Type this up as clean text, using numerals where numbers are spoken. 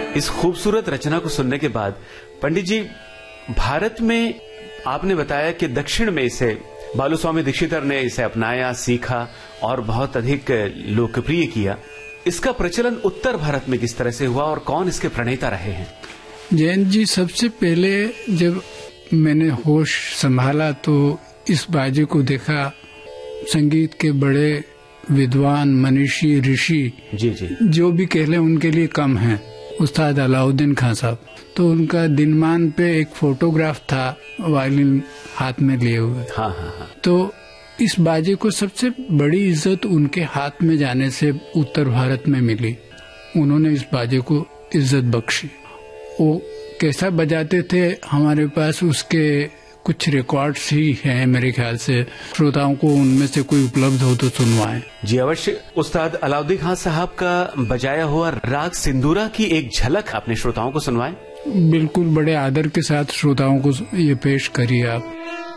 इस खूबसूरत रचना को सुनने के बाद पंडित जी, भारत में आपने बताया कि दक्षिण में इसे बालूस्वामी दीक्षितर ने इसे अपनाया, सीखा और बहुत अधिक लोकप्रिय किया। इसका प्रचलन उत्तर भारत में किस तरह से हुआ और कौन इसके प्रणेता रहे हैं? जयंत जी, सबसे पहले जब मैंने होश संभाला तो इस बाजे को देखा। संगीत के बड़े विद्वान, मनीषी, ऋषि जी जी जो भी कह लें उनके लिए कम है, उस्ताद अलाउद्दीन खान साहब। तो उनका दिनमान पे एक फोटोग्राफ था वायलिन हाथ में लिए हुए। हाँ हाँ हाँ। तो इस बाजे को सबसे बड़ी इज्जत उनके हाथ में जाने से उत्तर भारत में मिली। उन्होंने इस बाजे को इज्जत बख्शी। वो कैसा बजाते थे, हमारे पास उसके कुछ रिकॉर्ड्स ही हैं मेरे ख्याल से। श्रोताओं को उनमें से कोई उपलब्ध हो तो सुनवाएं। जी अवश्य। उस्ताद अलाउद्दीन खान साहब का बजाया हुआ राग सिंदूरा की एक झलक अपने श्रोताओं को सुनवाएं। बिल्कुल, बड़े आदर के साथ श्रोताओं को ये पेश करिए आप।